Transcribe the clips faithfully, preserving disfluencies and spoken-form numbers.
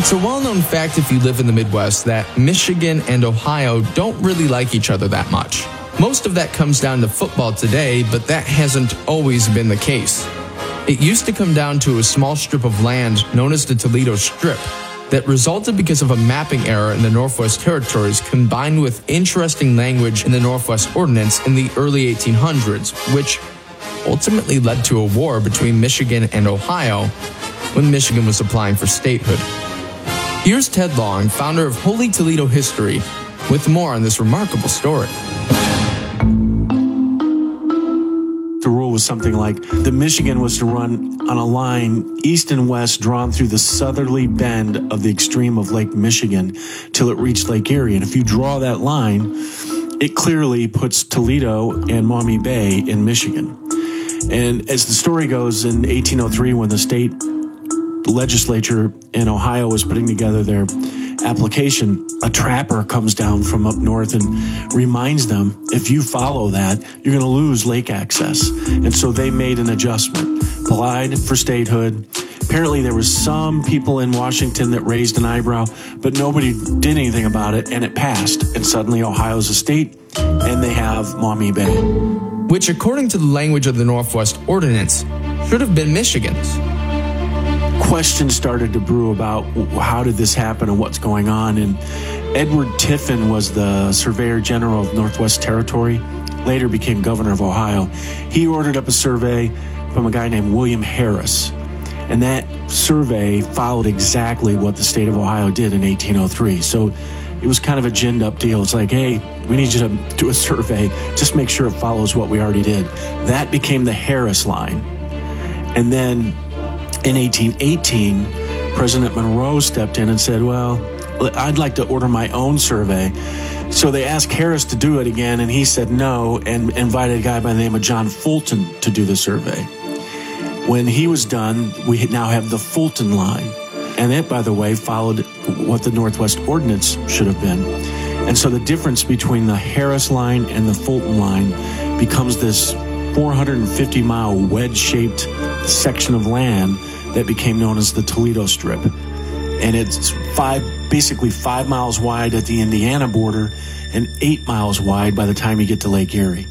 It's a well-known fact if you live in the Midwest that Michigan and Ohio don't really like each other that much. Most of that comes down to football today, but that hasn't always been the case. It used to come down to a small strip of land known as the Toledo Strip that resulted because of a mapping error in the Northwest Territories combined with interesting language in the Northwest Ordinance in the early eighteen hundreds, which ultimately led to a war between Michigan and Ohio when Michigan was applying for statehood. Here's Ted Long, founder of Holy Toledo History, with more on this remarkable story. The rule was something like the Michigan was to run on a line east and west drawn through the southerly bend of the extreme of Lake Michigan till it reached Lake Erie. And if you draw that line, it clearly puts Toledo and Maumee Bay in Michigan. And as the story goes, in eighteen oh three, when the state legislature in Ohio was putting together their application, a trapper comes down from up north and reminds them, if you follow that, you're going to lose lake access. And so they made an adjustment, applied for statehood. Apparently there was some people in Washington that raised an eyebrow, but nobody did anything about it, and it passed. And suddenly Ohio's a state, and they have Maumee Bay. Which, according to the language of the Northwest Ordinance, should have been Michigan's. Questions started to brew about how did this happen and what's going on. And Edward Tiffin was the Surveyor General of Northwest Territory, later became governor of Ohio. He ordered up a survey from a guy named William Harris. And that survey followed exactly what the state of Ohio did in eighteen oh three. So it was kind of a ginned up deal. It's like, hey, we need you to do a survey. Just make sure it follows what we already did. That became the Harris line. And then in eighteen eighteen, President Monroe stepped in and said, well, I'd like to order my own survey. So they asked Harris to do it again, and he said no, and invited a guy by the name of John Fulton to do the survey. When he was done, we now have the Fulton line. And it, by the way, followed what the Northwest Ordinance should have been. And so the difference between the Harris line and the Fulton line becomes this four hundred fifty mile wedge-shaped section of land that became known as the Toledo Strip. And it's five, basically five miles wide at the Indiana border and eight miles wide by the time you get to Lake Erie.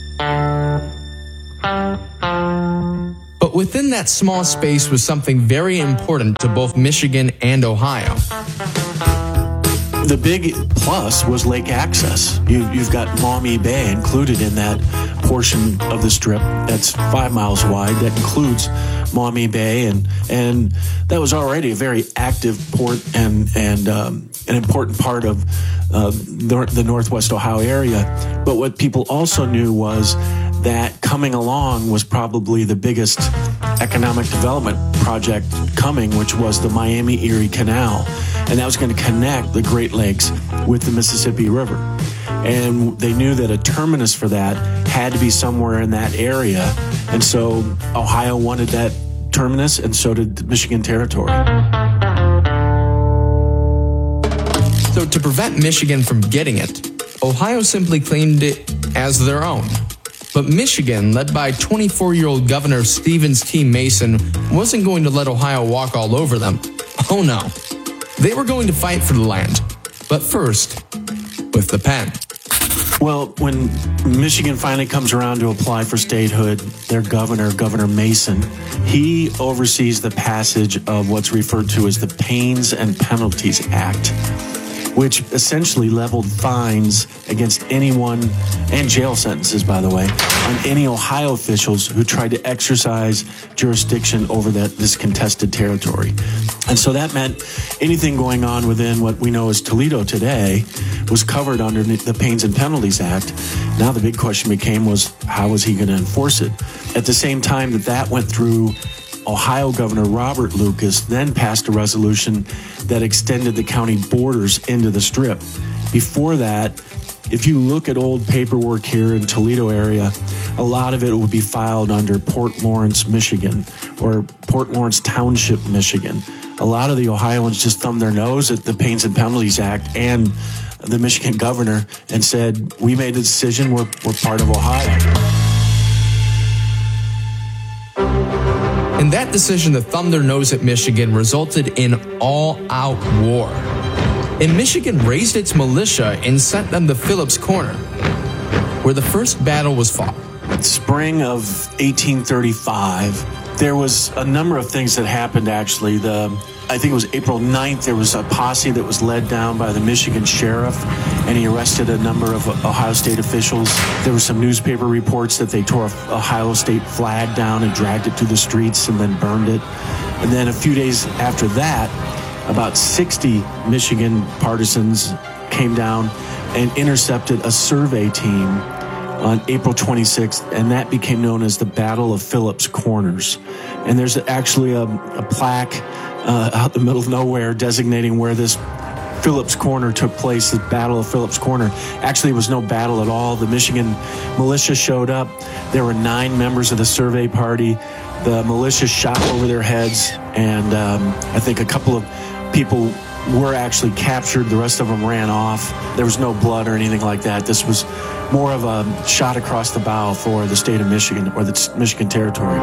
But within that small space was something very important to both Michigan and Ohio. The big plus was lake access. You, you've got Maumee Bay included in that portion of the strip that's five miles wide. That includes Maumee Bay, and and that was already a very active port and and um, an important part of uh, the, the Northwest Ohio area. But what people also knew was that coming along was probably the biggest economic development project coming, which was the Miami-Erie Canal. And that was going to connect the Great Lakes with the Mississippi River. And they knew that a terminus for that had to be somewhere in that area. And so Ohio wanted that terminus, and so did the Michigan Territory. So to prevent Michigan from getting it, Ohio simply claimed it as their own. But Michigan, led by twenty-four-year-old Governor Stevens T. Mason, wasn't going to let Ohio walk all over them. Oh no. They were going to fight for the land. But first, with the pen. Well, when Michigan finally comes around to apply for statehood, their governor, Governor Mason, he oversees the passage of what's referred to as the Pains and Penalties Act, which essentially leveled fines against anyone, and jail sentences, by the way, on any Ohio officials who tried to exercise jurisdiction over that this contested territory. And so that meant anything going on within what we know as Toledo today was covered under the Pains and Penalties Act. Now the big question became was, how was he going to enforce it? At the same time that that went through, Ohio Governor Robert Lucas then passed a resolution that extended the county borders into the Strip. Before that, if you look at old paperwork here in Toledo area, a lot of it would be filed under Port Lawrence, Michigan, or Port Lawrence Township, Michigan. A lot of the Ohioans just thumbed their nose at the Pains and Penalties Act and the Michigan governor and said, we made a decision, we're, we're part of Ohio. And That decision to thumb their nose at Michigan resulted in all-out war. And Michigan raised its militia and sent them to Phillips Corner, where the first battle was fought. Spring of eighteen thirty-five, there was a number of things that happened, actually. The I think it was April ninth, there was a posse that was led down by the Michigan sheriff, and he arrested a number of Ohio State officials. There were some newspaper reports that they tore a Ohio State flag down and dragged it through the streets and then burned it. And then a few days after that, about sixty Michigan partisans came down and intercepted a survey team on April twenty-sixth, and that became known as the Battle of Phillips Corners. And there's actually a, a plaque uh, out in the middle of nowhere designating where this Phillips Corner took place, the Battle of Phillips Corner. Actually, it was no battle at all. The Michigan militia showed up. There were nine members of the survey party. The militia shot over their heads, and um, I think a couple of people were actually captured. The rest of them ran off. There was no blood or anything like that. This was more of a shot across the bow for the state of Michigan, or the Michigan territory.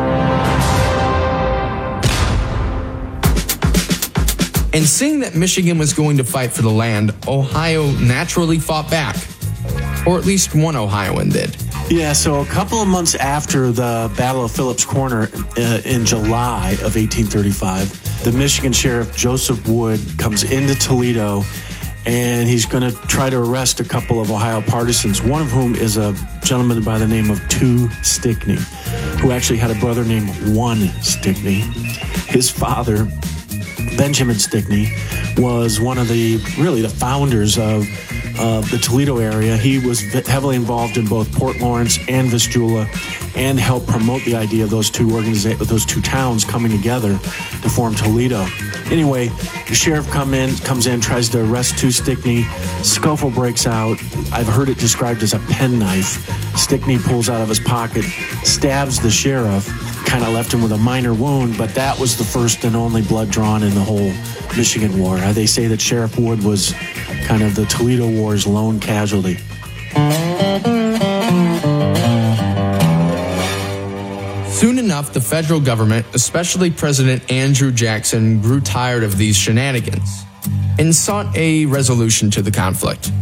And seeing that Michigan was going to fight for the land, Ohio naturally fought back. Or at least one Ohioan did. Yeah, so a couple of months after the Battle of Phillips Corner uh, in July of eighteen thirty-five, the Michigan Sheriff Joseph Wood comes into Toledo, and he's going to try to arrest a couple of Ohio partisans, one of whom is a gentleman by the name of Two Stickney, who actually had a brother named One Stickney. His father, Benjamin Stickney, was one of the, really the founders of uh, the Toledo area. He was heavily involved in both Port Lawrence and Vistula, and helped promote the idea of those two organiza- those two towns coming together to form Toledo. Anyway, the sheriff come in, comes in, tries to arrest Two Stickney. Scuffle breaks out. I've heard it described as a penknife. Stickney pulls out of his pocket, stabs the sheriff, kind of left him with a minor wound, but that was the first and only blood drawn in the whole Michigan War. Uh, they say that Sheriff Wood was kind of the Toledo War's lone casualty. Soon enough, the federal government, especially President Andrew Jackson, grew tired of these shenanigans and sought a resolution to the conflict.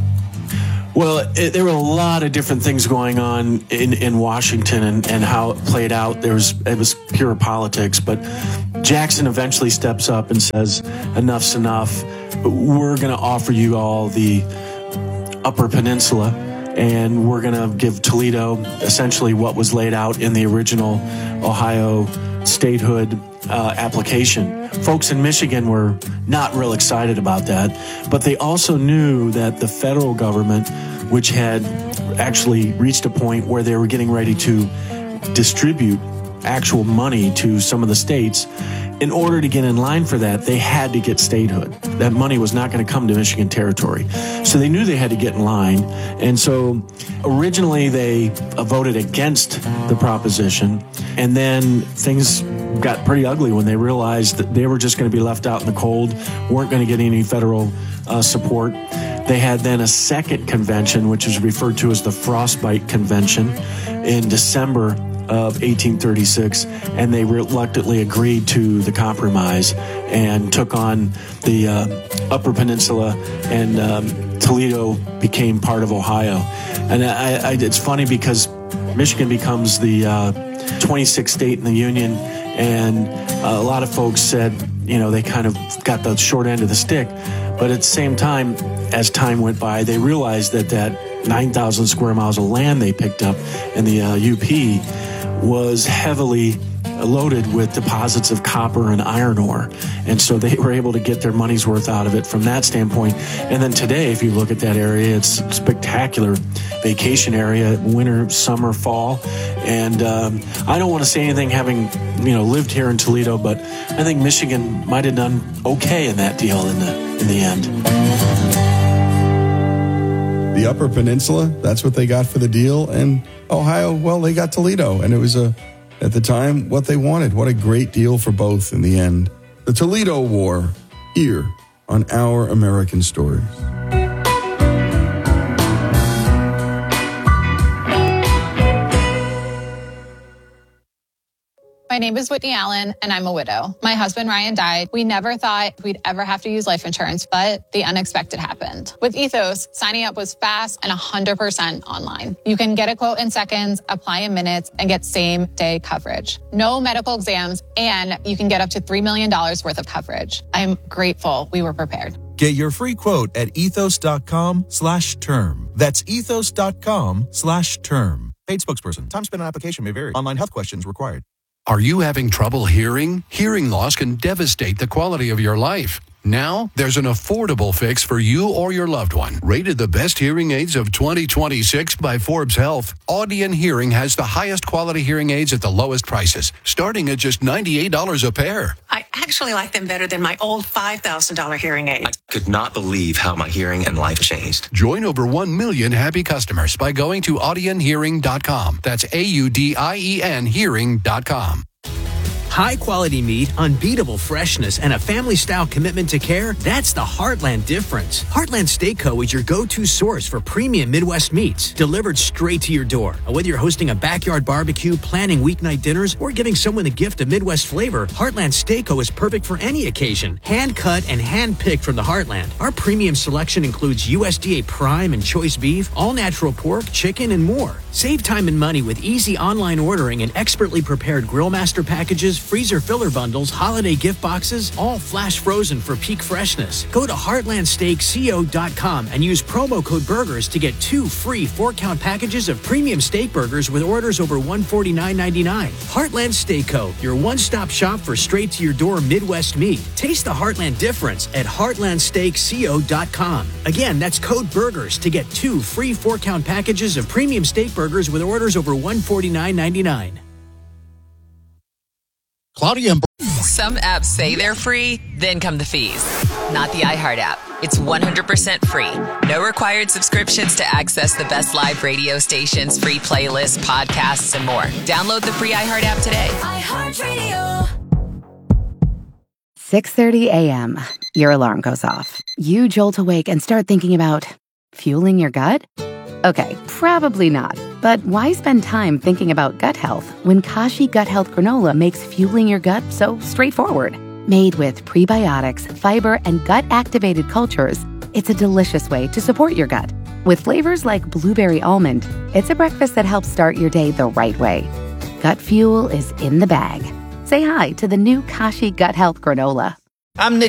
Well, it, there were a lot of different things going on in, in Washington, and, and how it played out. There was, it was pure politics, but Jackson eventually steps up and says, enough's enough. We're going to offer you all the Upper Peninsula, and we're going to give Toledo essentially what was laid out in the original Ohio statehood uh, application. Folks in Michigan were not real excited about that, but they also knew that the federal government, which had actually reached a point where they were getting ready to distribute actual money to some of the states, in order to get in line for that, they had to get statehood. That money was not going to come to Michigan territory. So they knew they had to get in line. And so originally they voted against the proposition. And then things got pretty ugly when they realized that they were just going to be left out in the cold, weren't going to get any federal uh, support. They had then a second convention, which is referred to as the Frostbite Convention, in December of eighteen thirty-six, and they reluctantly agreed to the compromise and took on the uh, Upper Peninsula, and um, Toledo became part of Ohio. And I, I, it's funny because Michigan becomes the uh, twenty-sixth state in the Union, and a lot of folks said, you know, they kind of got the short end of the stick. But at the same time, as time went by, they realized that that nine thousand square miles of land they picked up in the uh, U P was heavily loaded with deposits of copper and iron ore. And so they were able to get their money's worth out of it from that standpoint. And then today, if you look at that area, it's a spectacular vacation area, winter, summer, fall. And um, I don't want to say anything having, you know, lived here in Toledo, but I think Michigan might have done okay in that deal in the, in the end. The Upper Peninsula, that's what they got for the deal. And Ohio, well, they got Toledo. And it was, a, at the time, what they wanted. What a great deal for both in the end. The Toledo War, here on Our American Stories. My name is Whitney Allen, and I'm a widow. My husband, Ryan, died. We never thought we'd ever have to use life insurance, but the unexpected happened. With Ethos, signing up was fast and one hundred percent online. You can get a quote in seconds, apply in minutes, and get same-day coverage. No medical exams, and you can get up to three million dollars worth of coverage. I'm grateful we were prepared. Get your free quote at ethos.com slash term. That's ethos.com slash term. Paid spokesperson. Time spent on application may vary. Online health questions required. Are you having trouble hearing? Hearing loss can devastate the quality of your life. Now, there's an affordable fix for you or your loved one. Rated the best hearing aids of twenty twenty-six by Forbes Health, Audion Hearing has the highest quality hearing aids at the lowest prices, starting at just ninety-eight dollars a pair. I actually like them better than my old five thousand dollars hearing aid. I could not believe how my hearing and life changed. Join over one million happy customers by going to audion hearing dot com. That's A U D I E N hearing dot com. High-quality meat, unbeatable freshness, and a family-style commitment to care, that's the Heartland difference. Heartland Steak Co. is your go-to source for premium Midwest meats, delivered straight to your door. Whether you're hosting a backyard barbecue, planning weeknight dinners, or giving someone the gift of Midwest flavor, Heartland Steak Co. is perfect for any occasion. Hand-cut and hand-picked from the Heartland. Our premium selection includes U S D A prime and choice beef, all-natural pork, chicken, and more. Save time and money with easy online ordering and expertly prepared Grill Master packages, freezer filler bundles, holiday gift boxes, all flash frozen for peak freshness. Go to heartland steak co dot com and use promo code BURGERS to get two free four-count packages of premium steak burgers with orders over one hundred forty-nine ninety-nine. Heartland Steak Co., your one-stop shop for straight-to-your-door Midwest meat. Taste the Heartland difference at heartland steak co dot com. Again, that's code BURGERS to get two free four-count packages of premium steak burgers with orders over one hundred forty-nine ninety-nine. Claudia and Some apps say they're free, then come the fees. Not the iHeart app. It's one hundred percent free. No required subscriptions to access the best live radio stations, free playlists, podcasts, and more. Download the free iHeart app today. iHeartRadio. six thirty a.m. Your alarm goes off. You jolt awake and start thinking about fueling your gut? Okay, probably not. But why spend time thinking about gut health when Kashi Gut Health Granola makes fueling your gut so straightforward? Made with prebiotics, fiber, and gut-activated cultures, it's a delicious way to support your gut. With flavors like blueberry almond, it's a breakfast that helps start your day the right way. Gut fuel is in the bag. Say hi to the new Kashi Gut Health Granola. I'm Nick